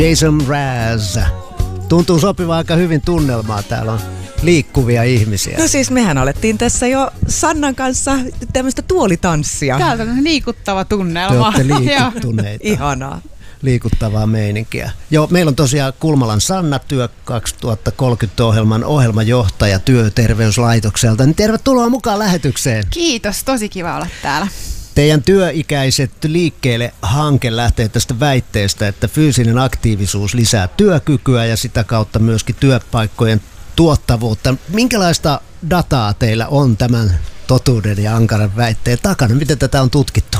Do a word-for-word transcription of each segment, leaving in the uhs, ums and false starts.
Jason Mraz. Tuntuu sopivaa aika hyvin tunnelmaa. Täällä on liikkuvia ihmisiä. No siis mehän alettiin tässä jo Sannan kanssa tämmöistä tuolitanssia. Täältä on liikuttava tunnelma. Te olette liikuttuneita. Ihanaa. Liikuttavaa meininkiä. Joo, meillä on tosiaan Kulmalan Sanna, Työ kaksituhattakolmekymmentä-ohjelman ohjelmajohtaja Työterveyslaitokselta. Niin tervetuloa mukaan lähetykseen. Kiitos, tosi kiva olla täällä. Teidän työikäiset liikkeelle hanke lähtee tästä väitteestä, että fyysinen aktiivisuus lisää työkykyä ja sitä kautta myöskin työpaikkojen tuottavuutta. Minkälaista dataa teillä on tämän totuuden ja ankaran väitteen takana? Miten tätä on tutkittu?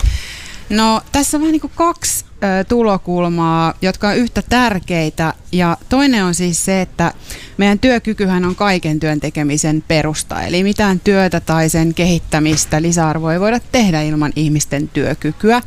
No tässä on vähän niin kuin kaksi ö, tulokulmaa, jotka on yhtä tärkeitä. Ja toinen on siis se, että meidän työkykyhän on kaiken työn tekemisen perusta. Eli mitään työtä tai sen kehittämistä, lisäarvoa ei voida tehdä ilman ihmisten työkykyä.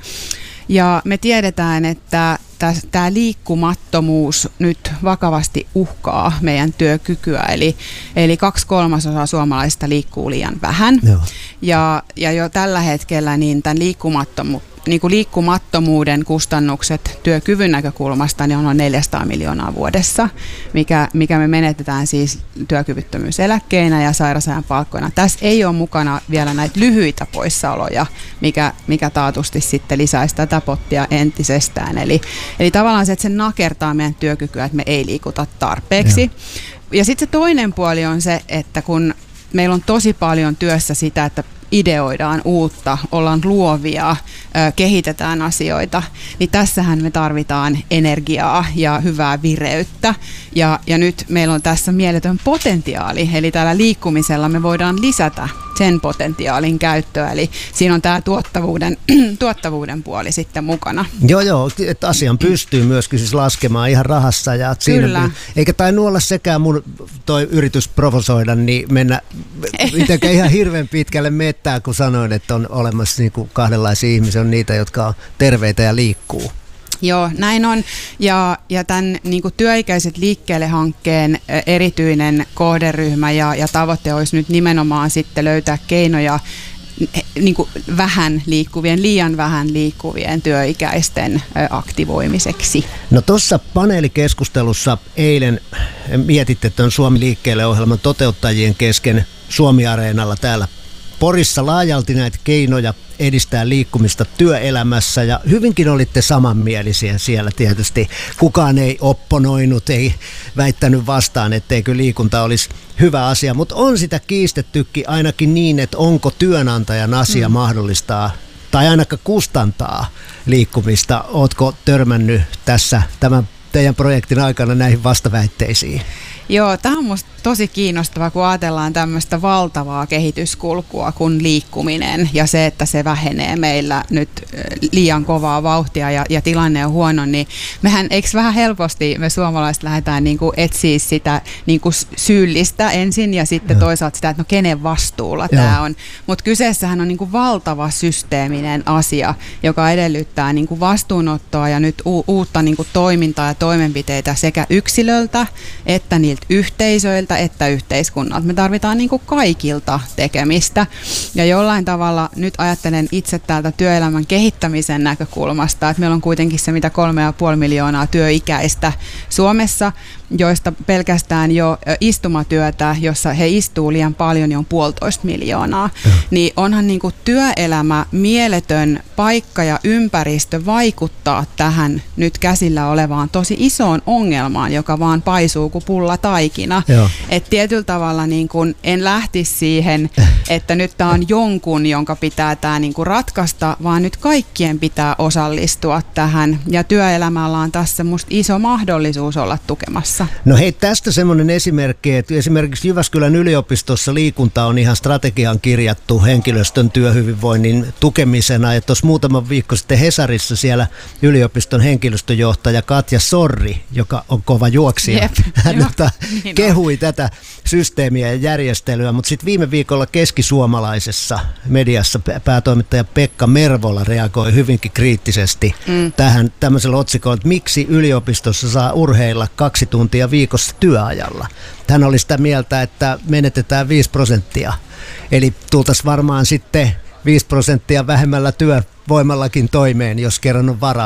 Ja me tiedetään, että tämä liikkumattomuus nyt vakavasti uhkaa meidän työkykyä. Eli, eli kaksi kolmasosaa suomalaisista liikkuu liian vähän. Joo. Ja, ja jo tällä hetkellä niin tämän liikkumattomuuden Niin kuin liikkumattomuuden kustannukset työkyvyn näkökulmasta niin on noin neljäsataa miljoonaa vuodessa, mikä, mikä me menetetään siis työkyvyttömyyseläkkeinä ja sairausajan palkkoina. Tässä ei ole mukana vielä näitä lyhyitä poissaoloja, mikä, mikä taatusti sitten lisäisi tätä pottia entisestään. Eli, eli tavallaan se, että se nakertaa meidän työkykyä, että me ei liikuta tarpeeksi. Ja, ja sitten se toinen puoli on se, että kun meillä on tosi paljon työssä sitä, että ideoidaan uutta, ollaan luovia, kehitetään asioita, niin tässähän me tarvitaan energiaa ja hyvää vireyttä. Ja, ja nyt meillä on tässä mieletön potentiaali, eli tällä liikkumisella me voidaan lisätä sen potentiaalin käyttöä, eli siinä on tämä tuottavuuden, tuottavuuden puoli sitten mukana. Joo, joo, että asian pystyy myöskin siis laskemaan ihan rahassa. Ja siinä, eikä tainnut olla sekään mun toi yritys provosoida, niin mennä mitenkään ihan hirveän pitkälle mettää, kun sanoin, että on olemassa niin kuin kahdenlaisia ihmisiä, on niitä, jotka on terveitä ja liikkuu. Joo, näin on. Ja, ja tämän niin kuin työikäiset liikkeelle-hankkeen erityinen kohderyhmä ja, ja tavoite olisi nyt nimenomaan sitten löytää keinoja niin kuin vähän liikkuvien, liian vähän liikkuvien työikäisten aktivoimiseksi. No tuossa paneelikeskustelussa eilen mietitte tuon Suomi liikkeelle -ohjelman toteuttajien kesken Suomi-areenalla täällä Porissa laajalti näitä keinoja edistää liikkumista työelämässä ja hyvinkin olitte samanmielisiä siellä tietysti. Kukaan ei opponoinut, ei väittänyt vastaan, etteikö liikunta olisi hyvä asia, mutta on sitä kiistettykin ainakin niin, että onko työnantajan asia mm. mahdollistaa tai ainakaan kustantaa liikkumista. Ootko törmännyt tässä tämän teidän projektin aikana näihin vastaväitteisiin? Joo, tämä on musta tosi kiinnostavaa, kun ajatellaan tämmöistä valtavaa kehityskulkua kuin liikkuminen ja se, että se vähenee meillä nyt liian kovaa vauhtia ja, ja tilanne on huono, niin mehän eikö vähän helposti me suomalaiset lähdetään niin kuin etsiä sitä niin kuin syyllistä ensin ja sitten Joo. toisaalta sitä, että no kenen vastuulla Joo. tämä on. Mutta kyseessähän on niin kuin valtava systeeminen asia, joka edellyttää niin kuin vastuunottoa ja nyt u- uutta niin kuin toimintaa ja toimenpiteitä sekä yksilöltä että niiltä yhteisöiltä että yhteiskunnalta. Me tarvitaan niin kuin kaikilta tekemistä ja jollain tavalla nyt ajattelen itse täältä työelämän kehittämisen näkökulmasta, että meillä on kuitenkin se mitä kolme ja puoli miljoonaa työikäistä Suomessa, joista pelkästään jo istumatyötä, jossa he istuu liian paljon, niin on puolitoista miljoonaa. Ja. Niin onhan niin kuin työelämä mieletön paikka ja ympäristö vaikuttaa tähän nyt käsillä olevaan tosi isoon ongelmaan, joka vaan paisuu kuin pulla taikina. Että tietyllä tavalla niin kuin en lähtisi siihen, että nyt tämä on jonkun, jonka pitää tämä niin kuin ratkaista, vaan nyt kaikkien pitää osallistua tähän. Ja työelämällä on tässä musta iso mahdollisuus olla tukemassa. No hei, tästä semmoinen esimerkki, että esimerkiksi Jyväskylän yliopistossa liikunta on ihan strategiaan kirjattu henkilöstön työhyvinvoinnin tukemisena. Ja tuossa muutama viikko sitten Hesarissa siellä yliopiston henkilöstöjohtaja Katja Sorri, joka on kova juoksija, Jep, hän ota, niin kehui tätä systeemiä ja järjestelyä, mutta sitten viime viikolla keskisuomalaisessa mediassa päätoimittaja Pekka Mervola reagoi hyvinkin kriittisesti mm. tähän tämmöisellä otsikolla, että miksi yliopistossa saa urheilla kaksi tuntia viikossa työajalla. Hän oli sitä mieltä, että menetetään viisi prosenttia, eli tultaisiin varmaan sitten viisi prosenttia vähemmällä työvoimallakin toimeen, jos kerran on varaa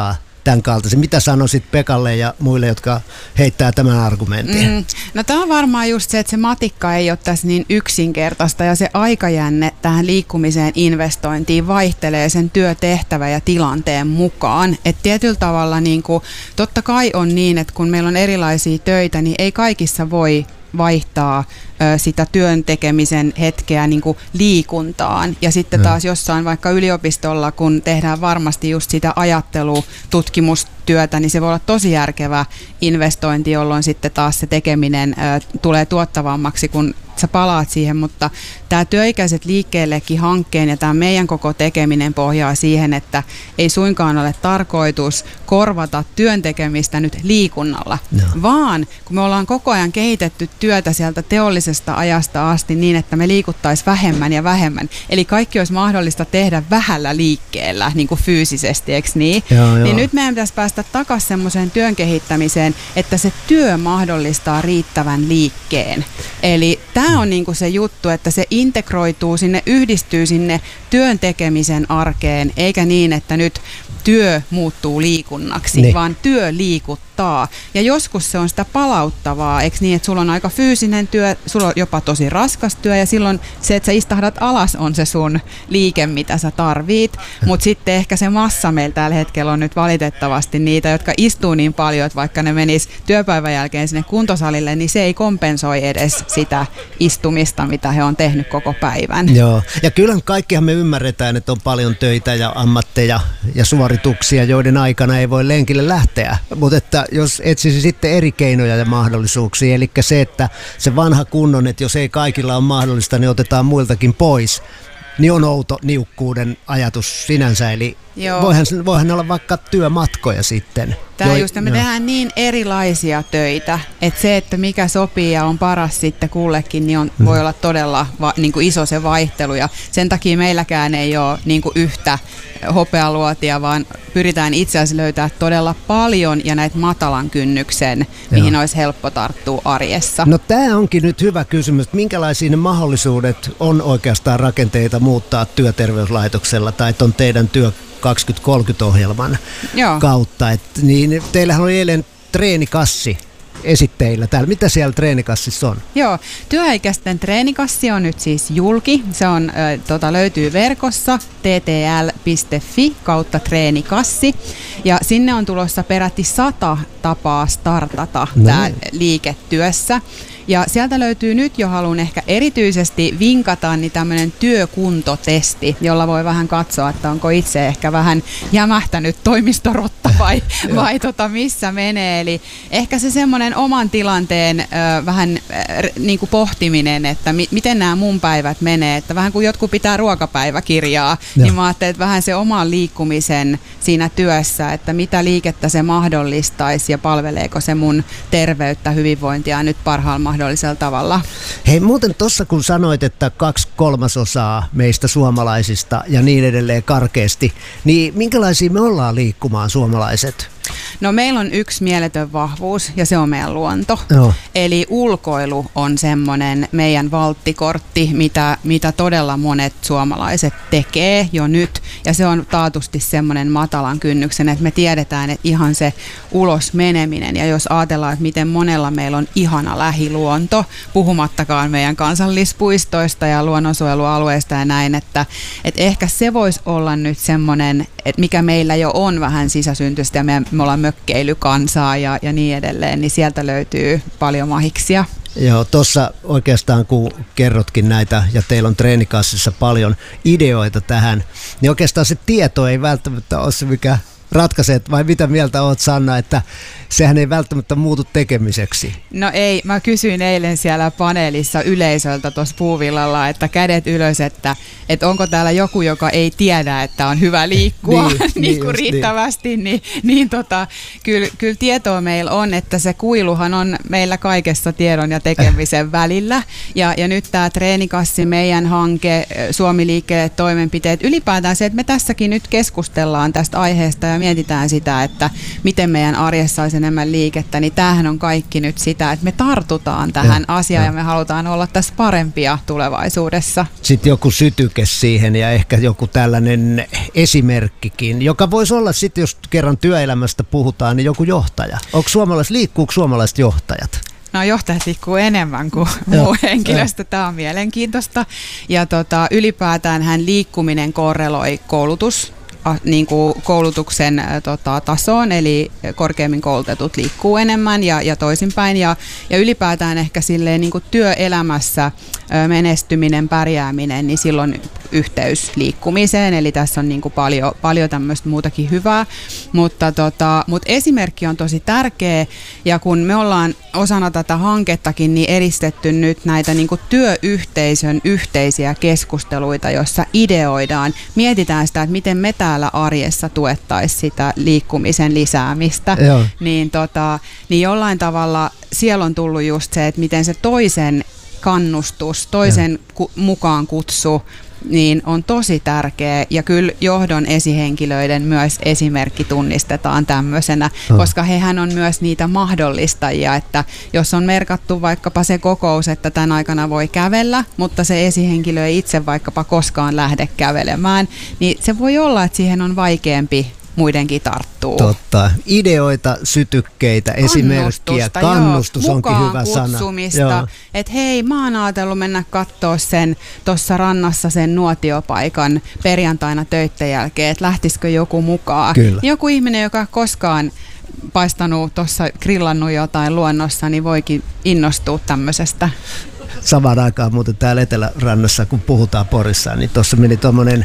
tämän kaltaisen. Mitä sanoisit Pekalle ja muille, jotka heittää tämän argumentin? Mm, no tämä on varmaan just se, että se matikka ei ole tässä niin yksinkertaista ja se aikajänne tähän liikkumiseen investointiin vaihtelee sen työtehtävä ja tilanteen mukaan. Että tietyllä tavalla niin kuin, totta kai on niin, että kun meillä on erilaisia töitä, niin ei kaikissa voi vaihtaa ö, sitä työn tekemisen hetkeä niin kuin liikuntaan. Ja sitten taas jossain vaikka yliopistolla, kun tehdään varmasti just sitä ajattelututkimustyötä, niin se voi olla tosi järkevä investointi, jolloin sitten taas se tekeminen ö, tulee tuottavammaksi, kun sä palaat siihen, mutta tämä Työikäiset liikkeellekin hankkeen ja tämä meidän koko tekeminen pohjaa siihen, että ei suinkaan ole tarkoitus korvata työn tekemistä nyt liikunnalla, no. vaan kun me ollaan koko ajan kehitetty työtä sieltä teollisesta ajasta asti niin, että me liikuttaisiin vähemmän ja vähemmän, eli kaikki olisi mahdollista tehdä vähällä liikkeellä, niin kuin fyysisesti, eikö niin? Joo, niin joo. nyt meidän pitäisi päästä takaisin semmoiseen työn kehittämiseen, että se työ mahdollistaa riittävän liikkeen. Eli tämä on niinku se juttu, että se integroituu sinne, yhdistyy sinne työn tekemisen arkeen, eikä niin, että nyt työ muuttuu liikunnaksi, niin. vaan työ liikuttaa. Ja joskus se on sitä palauttavaa, eikö niin, että sulla on aika fyysinen työ, sulla on jopa tosi raskas työ, ja silloin se, että sä istahdat alas, on se sun liike, mitä sä tarvit. Mutta sitten ehkä se massa meillä tällä hetkellä on nyt valitettavasti niitä, jotka istuu niin paljon, että vaikka ne menis työpäivän jälkeen sinne kuntosalille, niin se ei kompensoi edes sitä istumista, mitä he on tehnyt koko päivän. Joo, ja kyllähän kaikkihan me ymmärretään, että on paljon töitä ja ammatteja ja suorituksia, joiden aikana ei voi lenkille lähteä. Mutta että jos etsisi sitten eri keinoja ja mahdollisuuksia, eli se, että se vanha kunnon, että jos ei kaikilla ole mahdollista, niin otetaan muiltakin pois, niin on outo niukkuuden ajatus sinänsä, eli voihan, voihan olla vaikka työmatkoja sitten. Tämä Joi, just, me no. tehdään niin erilaisia töitä, että se, että mikä sopii ja on paras sitten kullekin, niin on, mm. voi olla todella va, niin kuin iso se vaihtelu. Ja sen takia meilläkään ei ole niin kuin yhtä hopealuotia, vaan pyritään itse asiassa löytää todella paljon ja näitä matalan kynnyksen, mihin Joo. olisi helppo tarttua arjessa. No tämä onkin nyt hyvä kysymys. Minkälaisia ne mahdollisuudet on oikeastaan rakenteita muuttaa työterveyslaitoksella tai ton teidän työ kaksituhattakolmekymmentä-ohjelman Joo. kautta. Et, niin, teillähän oli eilen treenikassi esitteillä täällä. Mitä siellä treenikassissa on? Joo, työikäisten treenikassi on nyt siis julki. Se on, ö, tota, löytyy verkossa t t l piste f i kautta treenikassi. Ja sinne on tulossa peräti sata tapaa startata tämä liiketyössä. Ja sieltä löytyy nyt jo, haluan ehkä erityisesti vinkata, niin tämmöinen työkuntotesti, jolla voi vähän katsoa, että onko itse ehkä vähän jämähtänyt toimistorotta vai, vai tota, missä menee. Eli ehkä se semmoinen oman tilanteen ö, vähän ö, niin kuin pohtiminen, että mi- miten nämä mun päivät menee. Että vähän kuin jotkut pitää ruokapäiväkirjaa, Joo. niin mä ajattelin, että vähän se oman liikkumisen siinä työssä, että mitä liikettä se mahdollistaisi ja palveleeko se mun terveyttä, hyvinvointia nyt parhaalla mahdollisella tavalla. Hei, muuten tuossa kun sanoit, että kaksi kolmasosaa meistä suomalaisista ja niin edelleen karkeasti, niin minkälaisia me ollaan liikkumaan suomalaiset? No meillä on yksi mieletön vahvuus ja se on meidän luonto. Joo. Eli ulkoilu on semmoinen meidän valttikortti, mitä, mitä todella monet suomalaiset tekee jo nyt. Ja se on taatusti semmoinen matalan kynnyksen, että me tiedetään, että ihan se ulos meneminen. Ja jos ajatellaan, että miten monella meillä on ihana lähiluonto, puhumattakaan meidän kansallispuistoista ja luonnonsuojelualueista ja näin, että, että ehkä se voisi olla nyt semmoinen, että mikä meillä jo on vähän sisäsyntyistä ja me, me ollaan mökkeilykansaa ja, ja niin edelleen, niin sieltä löytyy paljon mahiksia. Joo, tuossa oikeastaan kun kerrotkin näitä ja teillä on treenikassissa paljon ideoita tähän, niin oikeastaan se tieto ei välttämättä ole se, mikä ratkaisee, vai mitä mieltä olet, Sanna, että sehän ei välttämättä muutu tekemiseksi? No ei, mä kysyin eilen siellä paneelissa yleisöltä tuossa puuvillalla, että kädet ylös, että, että onko täällä joku, joka ei tiedä, että on hyvä liikkua niin, niin kuin riittävästi, niin, niin, niin tota, kyllä, kyllä tietoa meillä on, että se kuiluhan on meillä kaikessa tiedon ja tekemisen välillä, ja, ja nyt tämä treenikassi, meidän hanke, Suomi liikkeelle toimenpiteet, ylipäätään se, että me tässäkin nyt keskustellaan tästä aiheesta ja ja mietitään sitä, että miten meidän arjessa olisi enemmän liikettä, niin tämähän on kaikki nyt sitä, että me tartutaan tähän ja, asiaan ja. ja me halutaan olla tässä parempia tulevaisuudessa. Sitten joku sytyke siihen ja ehkä joku tällainen esimerkkikin, joka voisi olla sitten, jos kerran työelämästä puhutaan, niin joku johtaja. Onko suomalaiset, liikkuuko suomalaiset johtajat? No johtajat liikkuu enemmän kuin muu henkilöstö. Tämä on mielenkiintoista. Ja tota, ylipäätään hän liikkuminen korreloi koulutus, niin kuin koulutuksen tota, tasoon, eli korkeammin koulutetut liikkuu enemmän ja, ja toisinpäin. Ja, ja ylipäätään ehkä silleen, niin kuin työelämässä menestyminen, pärjääminen, niin silloin yhteys liikkumiseen, eli tässä on niin kuin paljon, paljon tämmöistä muutakin hyvää. Mutta, tota, mutta esimerkki on tosi tärkeä, ja kun me ollaan osana tätä hankettakin niin edistetty nyt näitä niin kuin työyhteisön yhteisiä keskusteluita, jossa ideoidaan, mietitään sitä, että miten me täällä arjessa tuettaisiin sitä liikkumisen lisäämistä, niin, tota, niin jollain tavalla siellä on tullut just se, että miten se toisen kannustus, toisen ku, mukaan kutsu, niin on tosi tärkeä, ja kyllä johdon esihenkilöiden myös esimerkki tunnistetaan tämmöisenä, oh. koska hehän on myös niitä mahdollistajia, että jos on merkattu vaikkapa se kokous, että tämän aikana voi kävellä, mutta se esihenkilö ei itse vaikkapa koskaan lähde kävelemään, niin se voi olla, että siihen on vaikeampi muidenkin tarttuu. Totta. Ideoita, sytykkeitä, esimerkkiä, kannustus joo, onkin hyvä sana. Että hei, mä oon ajatellut mennä katsoa sen tuossa rannassa sen nuotiopaikan perjantaina töitten jälkeen, että lähtisikö joku mukaan. Kyllä. Joku ihminen, joka koskaan paistanut tuossa grillannut jotain luonnossa, niin voikin innostua tämmöisestä. Samaan aikaan muuten täällä Etelärannassa, kun puhutaan Porissa, niin tuossa meni tuommoinen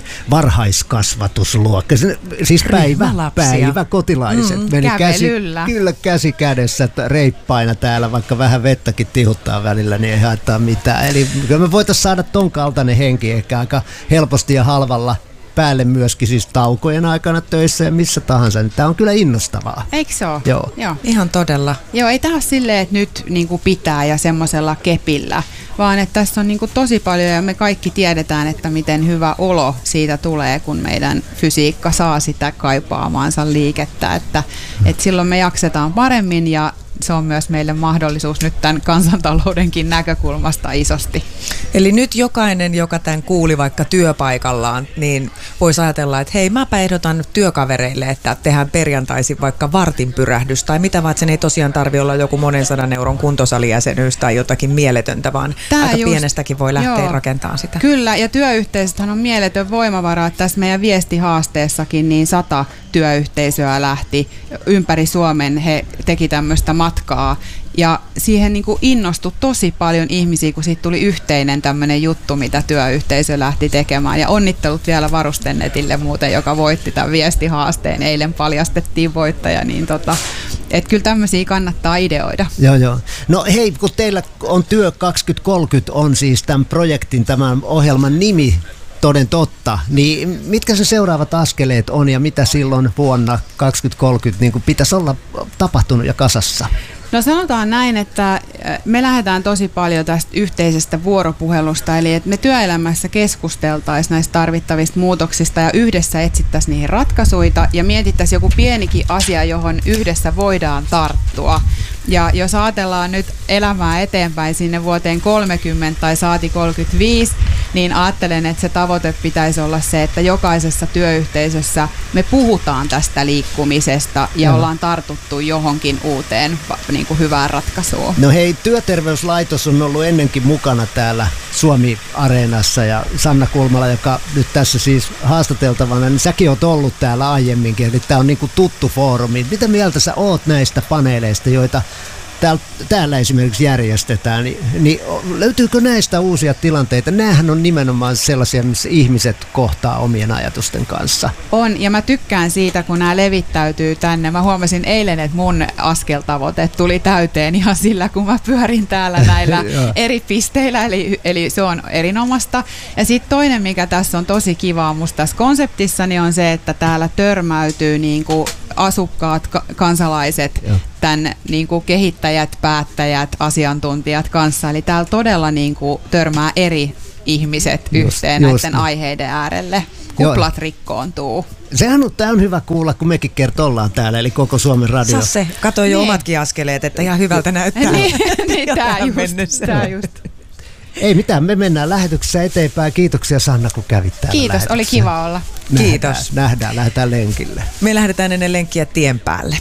varhaiskasvatusluokka. Siis päivä, päivä kotilaiset. Mm, meni käsi, kyllä käsi kädessä reippaina täällä, vaikka vähän vettäkin tihuttaa välillä, niin ei haittaa mitään. Eli kyllä me voitaisiin saada ton kaltainen henki ehkä aika helposti ja halvalla päälle myöskin siis taukojen aikana töissä ja missä tahansa. Tämä on kyllä innostavaa. Eikö se ole? Joo. Joo. Ihan todella. Joo, ei tämä ole silleen, että nyt niin kuin pitää ja semmoisella kepillä, vaan että tässä on niin kuin tosi paljon ja me kaikki tiedetään, että miten hyvä olo siitä tulee, kun meidän fysiikka saa sitä kaipaamaansa liikettä, että, että silloin me jaksetaan paremmin ja se on myös meille mahdollisuus nyt tämän kansantaloudenkin näkökulmasta isosti. Eli nyt jokainen, joka tämän kuuli vaikka työpaikallaan, niin voisi ajatella, että hei, mäpä ehdotan työkavereille, että tehdään perjantaisin vaikka vartin pyrähdys tai mitä, vaan sen ei tosiaan tarvitse olla joku monen sadan euron kuntosalijäsenyys tai jotakin mieletöntä, vaan Tää aika just, pienestäkin voi lähteä joo, rakentamaan sitä. Kyllä, ja työyhteisöthän on mieletön voimavara. Tässä meidän viestihaasteessakin niin sata työyhteisöä lähti ympäri Suomen. He teki tämmöistä matkaa ja siihen niin kuin innostui tosi paljon ihmisiä, kun siitä tuli yhteinen tämmöinen juttu, mitä työyhteisö lähti tekemään. Ja onnittelut vielä Varustennetille muuten, joka voitti tämän viestihaasteen. Eilen paljastettiin voittaja, niin tota, että kyllä tämmöisiä kannattaa ideoida. Joo, joo. No hei, kun teillä on Työ kaksituhattakolmekymmentä on siis tämän projektin, tämän ohjelman nimi, toden totta, niin mitkä se seuraavat askeleet on ja mitä silloin vuonna kaksituhattakolmekymmentä niin kuin pitäisi olla tapahtunut ja kasassa? No sanotaan näin, että me lähdetään tosi paljon tästä yhteisestä vuoropuhelusta, eli että me työelämässä keskusteltaisiin näistä tarvittavista muutoksista ja yhdessä etsittäisiin niihin ratkaisuja ja mietittäisiin joku pienikin asia, johon yhdessä voidaan tarttua. Ja jos ajatellaan nyt elämää eteenpäin sinne vuoteen kolmekymmentä tai saati kolmekymmentäviisi, niin ajattelen, että se tavoite pitäisi olla se, että jokaisessa työyhteisössä me puhutaan tästä liikkumisesta ja no. ollaan tartuttu johonkin uuteen niin kuin hyvään ratkaisuun. No hei, Työterveyslaitos on ollut ennenkin mukana täällä Suomi-areenassa ja Sanna Kulmala, joka nyt tässä siis haastateltavana, niin säkin oot ollut täällä aiemminkin, eli tämä on niin kuin tuttu foorumi. Mitä mieltä sä oot näistä paneeleista, joita täällä, täällä esimerkiksi järjestetään, niin, niin löytyykö näistä uusia tilanteita? Nämähän on nimenomaan sellaisia, missä ihmiset kohtaa omien ajatusten kanssa. On, ja mä tykkään siitä, kun nämä levittäytyy tänne. Mä huomasin eilen, että mun askeltavoite tuli täyteen ihan sillä, kun mä pyörin täällä näillä eri pisteillä, eli, eli se on erinomaista. Ja sitten toinen, mikä tässä on tosi kivaa musta tässä konseptissa, niin on se, että täällä törmäytyy niin kuin asukkaat, ka- kansalaiset, Joo. tämän niin kuin kehittäjät, päättäjät, asiantuntijat kanssa. Eli täällä todella niin kuin törmää eri ihmiset just, yhteen just näiden niin. aiheiden äärelle. Kuplat rikkoontuu. Sehän on, tämä on hyvä kuulla, kun mekin kerta ollaan täällä, eli koko Suomen radio. Sasse, katso jo niin. omatkin askeleet, että ihan hyvältä näyttää. niin, niin, tämä tähän just, mennessä. tää just. Ei mitään, me mennään lähetyksessä eteenpäin. Kiitoksia Sanna, kun kävit täällä Kiitos, lähetyksessä. oli kiva olla. Nähdään, Kiitos. Nähdään, lähdetään lenkille. Me lähdetään ennen lenkkiä tien päälle.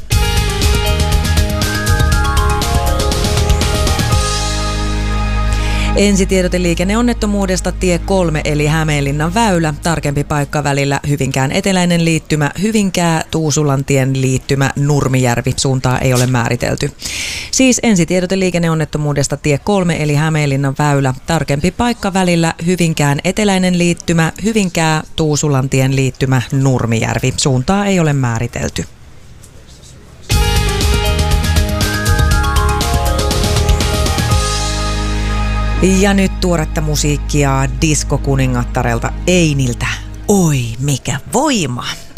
Ensitiedote liikenneonnettomuudesta tie kolme eli Hämeenlinnan väylä. Tarkempi paikka välillä Hyvinkään eteläinen liittymä, Hyvinkää, Tuusulantien liittymä, Nurmijärvi. Suuntaa ei ole määritelty. Siis ensitiedote liikenneonnettomuudesta tie kolme eli Hämeenlinnan väylä. Tarkempi paikka välillä Hyvinkään eteläinen liittymä, Hyvinkää, Tuusulantien liittymä, Nurmijärvi. Suuntaa ei ole määritelty. Ja nyt tuoretta musiikkia diskokuningattarelta Einiltä. Oi, mikä voima!